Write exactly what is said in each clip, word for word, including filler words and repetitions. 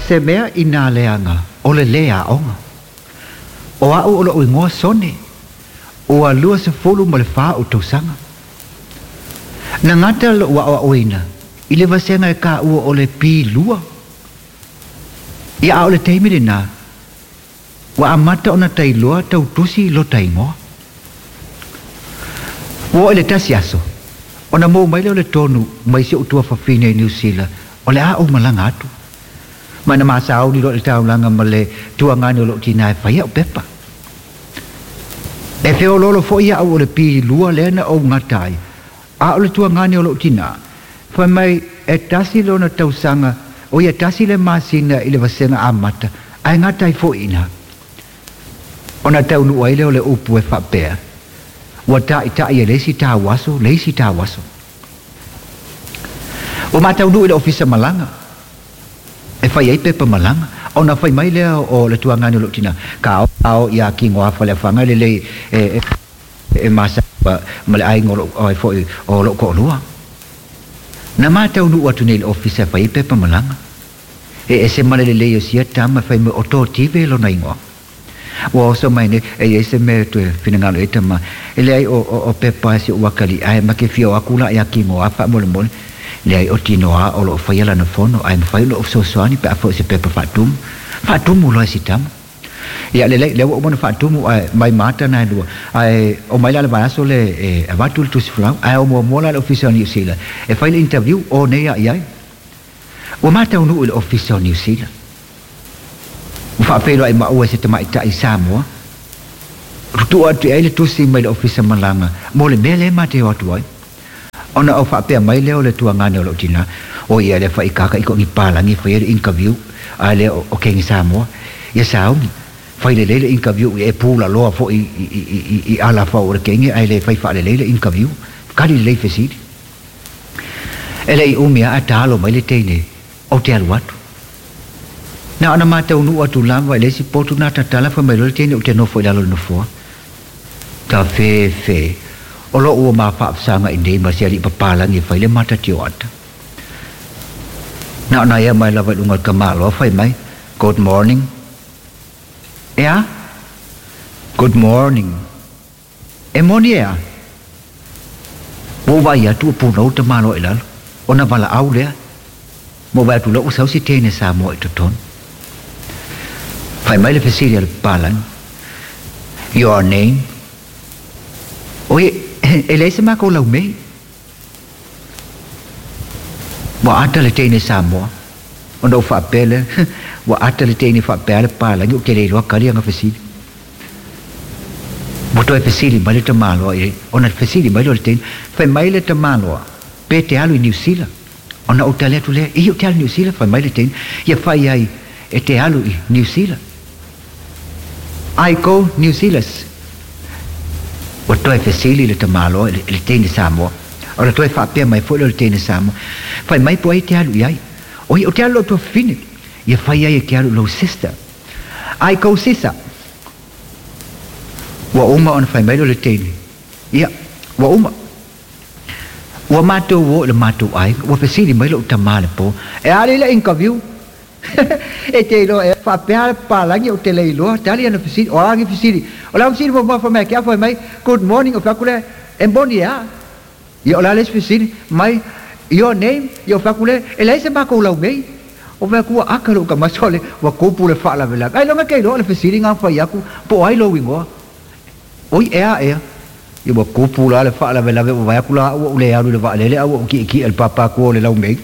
se mea ina leanga o le lea onga. O au o lo ingoa sone. O a lua se folu ma le faa o tausanga. Na ngata lo ua o oina. I le vasenga e ka ua o le pi lua. I a o le teimire na. Wa amata ona tai loa tau tusi lo tai ngoa. Wa le tasi aso. Ona mo mai le tonu mai se utua fafine New Zealand. O le a o malanga atu. Mana masa au ni lo le tau langa ma le tuangani o lo tina e whaia o pepa. E feo lolo fo ia au o le pi lua lena o ngatai. A o le tuangani o lo tina. Fa mai e tasi lo na tausanga o ia tasi le masina i le vasenga amata. Ai ngatai fo ina. Ona tau nu ai le o le upu e whapea. Wa ta i ta i e leisi ta waso, leisi ta waso. O ma tau nu i le ofisa malanga. E whai ei pepa malanga. O na whai mai lea o le tuangani o lo tina. Ka au, au ia ki ngoa whale whanga le lei e, e, e masa ma le ai ngoro o, o lo ko lua. Na ma tau nu atu nei le ofisa whai ei pepa malanga. E e se male le lei o sia tama whai me o tō tive lo na ingoa. Wa so mai ne e e se me tu finangalo eta ma ele ai o o pepa si wakali ai ma ke fio akula ya ki mo afa mo mo le ai o tinoa o lo faila na fono ai fa lo so so ani pe afo se pepa fatum fatum lo si tam ya le le o mo fatum mai mata na do ai o mai la va so le e avatul tu si flau ai o mo mo la official New Zealand e fa le interview o ne ya ai o mata unu le official New Zealand fa pelo ai ma o se te mai ta i Samoa tu atu ai le tu si mai le ofisa malanga mo le mele ma te o tu ai ona o fa pe mai le o le tuangane o lo tina o ia le fa i kaka i ko i pala ni fa i interview ai le o ke ngi Samoa ia sao fa le le interview e pula lo fo i i i ala fa o ke ngi ai le fa fa le le interview kali le fesidi ele i umia atalo mai le tene o te alwatu na ana mata unu atu lava ele si potu na tatala fa mai tene o te no foi lalo no fo ta fe fe o lo o ma fa sanga inde ma sia li papala ni fa le mata ti ot na na ya mai lava lunga kamalo fa mai good morning yeah good morning e monia o vai atu pu no te malo ila ona vala au le mo vai tu lo usau si tene sa mo to ton fai mai le fesiri al palan your name oye ele se ma ko lau me wa ata le tene Samoa ono fa pele wa ata le tene fa pele palan yo kele lo kali nga fesiri boto e fesiri mai le malo e ona fesiri mai le tene fai mai le malo pete alu New Zealand ona o tele tu le io tele New Zealand fai mai le tene ia fai ai e te alu i New Zealand ai ko New Zealand o to e fesili le tamalo le tene Samoa ora to e fa pe mai foi le tene Samoa fai mai poi te alu ai o o te alu to fine ia fai ai ke alu lo sister ai ko sisa wa uma on fai mai le tene ia wa uma wa mato wo le mato ai wa fesili mai lo tamale po e ali le interview e te lo e fa per palangi o te le lo tali ana fisili o angi fisili o la fisili mo fa me che fa mai good morning o fa kule en bonia io la les fisili mai your name io fa kule e lei se ma ko la mei o va ku akalo ka masole wa ko pule fa la vela ai lo ma ke lo le fisili nga fa yaku po ai lo wingo oi e a e io ba ko pula le fa la vela va ku la o le alu le va le le o ki ki el papa ko le la mei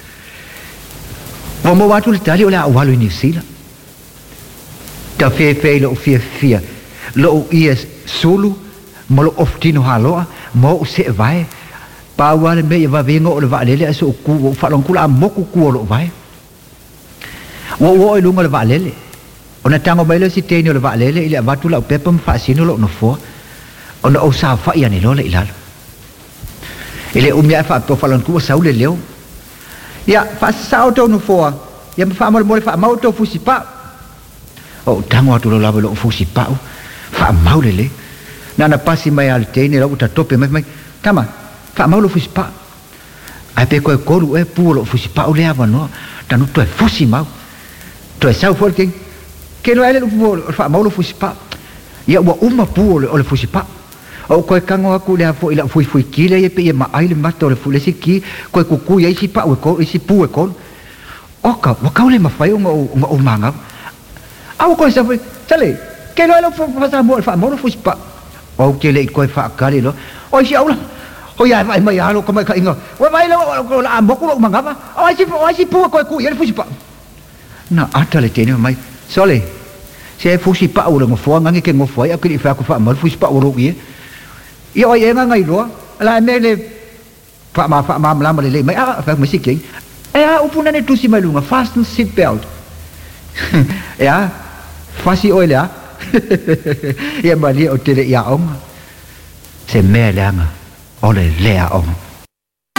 wa mo watu le tali o la walu New Zealand ta fe fe lo fia fia lo is sulu mo lo oftino haloa mo se vai pa wale me va vengo o le va le le so ku fa lon kula mo ku ku lo vai wo wo e lunga le va le le ona tango mai le si teni o le va le le ile watu la pepam fa sino lo no fo ona o sa fa ia ni lo le ilalo ile umia fa to fa lon ku sa le leo ya fa sa auto no fo ya fa mo mo fa auto fusipa o tango tu lo lavo lo fusipa fa mau le le na na pasi mai al teni lo ta tope mai mai tama fa mau lo fusipa ai pe ko ko lu e pu lo fusipa o le ava no ta no to e fusi mau to sa fo king ke no ele fu fa mo lo fu sipa ia wa uma pu o le fu sipa o ko kango aku le fo ila fu fu kile ye pe ye ma ai le mato le fu le siki ko ku ku ye sipa o ko isi pu e ko o ka wa ka le ma fai o o manga au ko sa fu tale ke no ele fu fa mo fa mo lo fu sipa o ke le ko fa ka le lo o si au la o ya mai mai alo ko mai ka inga wa mai lo ko la mo ko manga ba o si o si pu ko ku ye fu sipa na ata le tene mai sole se fusi pa o mo fo ngangi ke mo fo ya ke fa ko fa mo fusi pa o ro ye yo ye nga ngai lo la me le fa ma fa ma la ma le mai a fa mo si ke e a upuna ne tu si mai lunga fasten seat belt ya fasi o ya ya ma li o tele ya om se me la nga o le le a om